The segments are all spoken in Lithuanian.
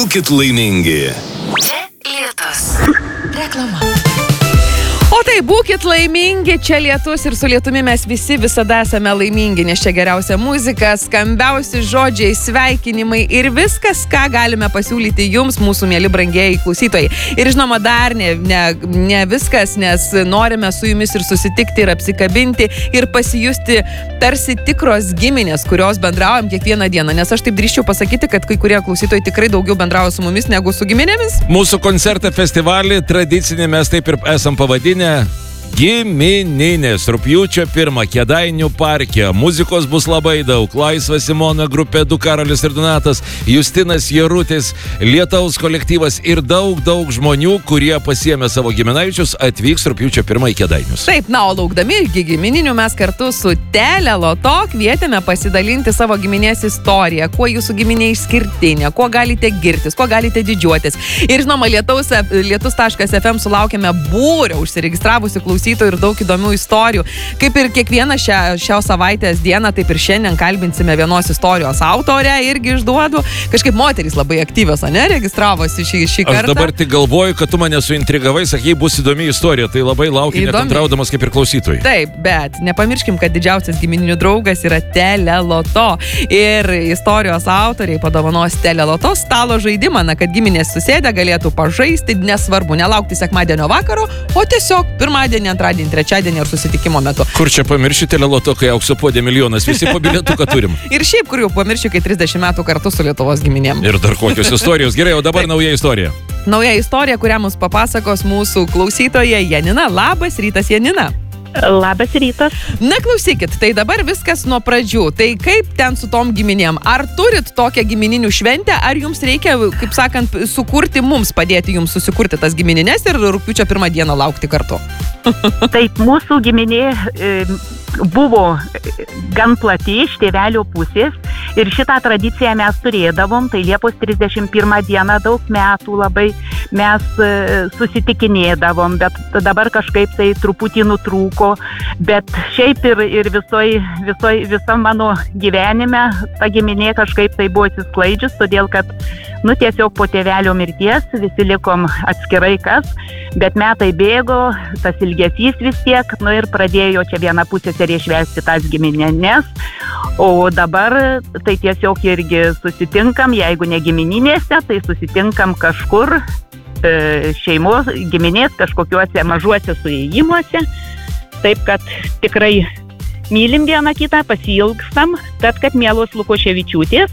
Būkit laimingi. Čia Lietus. Reklama. O tai būkit laimingi, čia Lietus ir su Lietumi mes visi visada esame laimingi, nes čia geriausia muzika, skambiausi žodžiai, sveikinimai ir viskas, ką galime pasiūlyti jums, mūsų mėly brangieji klausytojai. Ir žinoma, dar ne viskas, nes norime su jumis ir susitikti, ir apsikabinti, ir pasijusti tarsi tikros giminės, kurios bendraujam kiekvieną dieną. Nes aš taip drįsčiau pasakyti, kad kai kurie klausytojai tikrai daugiau bendrauja su mumis negu su giminėmis. Mūsų koncertą festivalį tradicinį mes taip ir esam pavadinę Gimininės. Rugpjūčio 1 Kėdainių parke. Muzikos bus labai daug. Laisva Simona grupė, Du Karolis ir Donatas, Justinas Jarutis, Lietaus kolektyvas ir daug žmonių, kurie pasiėmė savo giminaičius, atvyks rugpjūčio 1 į Kėdainius. Taip, na, o laukdami gimininių mes kartu su Tele Loto kvietėme pasidalinti savo giminės istoriją, kuo jūsų giminė išskirtinė, kuo galite girtis, kuo galite didžiuotis. Ir žinoma, lietus.fm sulaukėme būrio užsiregistravusių klausytojų ir daug įdomių istorijų. Kaip ir kiekvieną šios savaitės dieną, taip ir šiandien kalbinsime vienos istorijos autorę, irgi išduodu. Kažkaip moterys labai aktyvios, ne, registravosi šį kartą. Aš dabar tik galvoju, kad tu mane suintrigavai, sakai, bus įdomi istorija, tai labai laukiu nekantraudamas kaip ir klausytojai. Taip, bet nepamirškim, kad didžiausias gimininių draugas yra Tele Loto. Ir istorijos autoriai padovanos Tele Loto stalo žaidimą, kad giminės susėdę galėtų pažaisti, nesvarbu, nelaukti sekmadienio vakaro, o tiesiog pirmadienį, antradienį, trečiadienį ar susitikimo metu. Kur čia pamirši Tele Loto, kai aukso puodė milijonas, visi po bilietuką turim. Ir šiaip, kur jau pamirši, kai 30 metų kartu su Lietuvos giminėm. Ir dar kokios istorijos. Gerai, o dabar nauja istorija. Nauja istorija, kurią mums papasakos mūsų klausytoja Janina. Labas rytas, Janina. Labas rytas. Na, klausykit, tai dabar viskas nuo pradžių. Tai kaip ten su tom giminėm? Ar turit tokią gimininių šventę, ar jums reikia, kaip sakant, sukurti mums, padėti jums susikurti tas giminines ir rugpjūčio 1 dieną laukti kartu? Taip, mūsų giminė buvo gan plati iš tėvelio pusės ir šitą tradiciją mes turėdavom, tai Liepos 31 dieną daug metų labai mes susitikinėdavom, bet dabar kažkaip tai truputį nutrūko, bet šiaip ir visam mano gyvenime ta giminė kažkaip tai buvo atsisklaidžius, todėl kad, tiesiog po tėvelio mirties visi likom atskirai bet metai bėgo, tas ilgesys vis tiek, ir pradėjo čia viena pusėserė švęsti tas giminės, o dabar tai tiesiog irgi susitinkam, jeigu ne gimininėse, tai susitinkam kažkur šeimos, giminės kažkokiuose mažuose suėjimuose, taip kad tikrai mylim vieną kitą, pasiilgstam, tad kad mielos Lukoševičiūtės,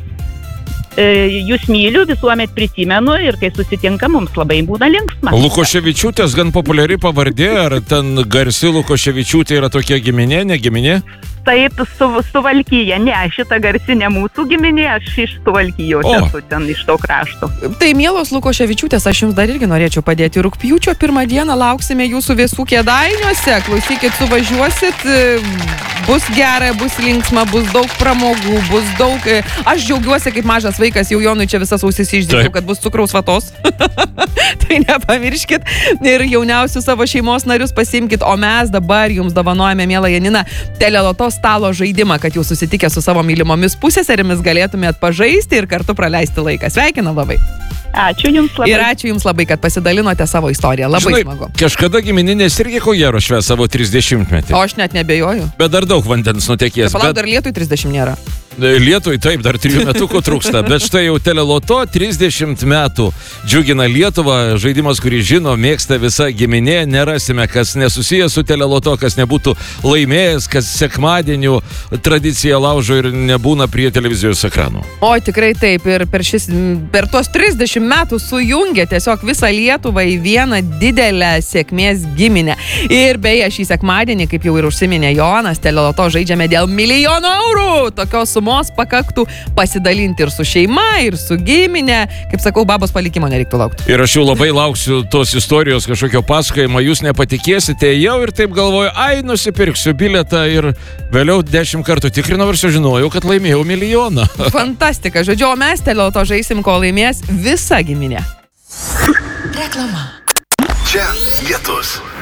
jūs myliu, visuomet prisimenu ir kai susitinkam, mums labai būna linksma. Lukoševičiūtės gan populiari pavardė, ar ten garsi Lukoševičiūtė yra tokia giminė, ne giminė? Taip, Suvalkija, ne, šita garsi ne mūsų giminė, aš iš Suvalkijos esu ten, iš to krašto. Tai mielos Lukoševičiūtės, aš jums dar irgi norėčiau padėti. Rugpjūčio 1 dieną lauksime jūsų visų Kėdainiuose. Klausykit, suvažiuosit, bus gera, bus linksma, bus daug pramogų, bus daug... Aš džiaugiuosi, kaip mažas vaikas, jau Jonui čia visas ausis išdėliau, kad bus cukraus vatos. Tai nepamirškit ir jauniausius savo šeimos narius pasiimkit, o mes dabar jums dovanojame, miela Janina, Tele Loto stalo žaidimą, kad jūs susitikę su savo mylimomis pusėserimis galėtumėt pažaisti ir kartu praleisti laiką. Sveikinu labai. Ačiū jums labai. Ir ačiū jums labai, kad pasidalinote savo istoriją. Labai smagu. Kažkada gimininės irgi ko gero švęs savo 30-metį. O aš net nebejoju. Bet dar daug vandens nutekės. Palauk, dar Lietui 30 nėra. Lietuvai taip, dar 3 metukų trūksta, bet štai jau Tele Loto 30 metų džiugina Lietuvą, žaidimas, kurį žino, mėgsta visa giminė, nerasime, kas nesusijęs su Tele Loto, kas nebūtų laimėjęs, kas sekmadienių tradiciją laužo ir nebūna prie televizijos ekranų. O tikrai taip, ir per tuos 30 metų sujungia tiesiog visą Lietuvą į vieną didelę sėkmės giminę. Ir beje, šį sekmadienį, kaip jau ir užsiminė Jonas, Tele Loto žaidžiame dėl 1 000 000 eurų. Tokios sumos pakaktų pasidalinti ir su šeima, ir su giminė. Kaip sakau, babos palikimo nereiktų laukti. Ir aš jau labai lauksiu tos istorijos kažkokio pasakojimo, jūs nepatikėsite, jau ir taip galvoju, nusipirksiu bilietą ir vėliau 10 kartų tikrinau ir sužinojau, kad laimėjau 1 milijoną. Fantastika, žodžiu, o mes Tele Loto žaisim, kol laimės visa giminė. Reklama. Čia Lietus.